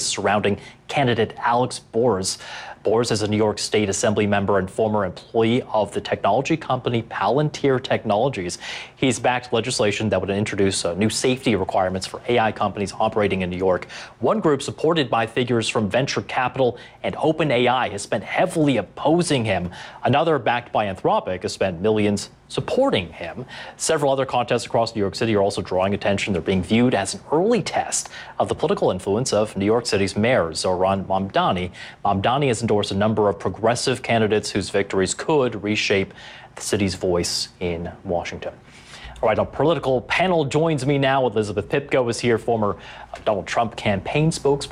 race surrounding candidate Alex Bors. Bors is a New York State Assembly member and former employee of the technology company Palantir Technologies. He's backed legislation that would introduce new safety requirements for AI companies operating in New York. One group, supported by figures from venture capital and OpenAI, has spent heavily opposing him. Another, backed by Anthropic, has spent millions supporting him. Several other contests across New York City are also drawing attention. They're being viewed as an early test of the political influence of New York City's mayor, Zohran Mamdani. Mamdani has endorsed a number of progressive candidates whose victories could reshape the city's voice in Washington. All right, our political panel joins me now. Elizabeth Pipko is here, former Donald Trump campaign spokesperson.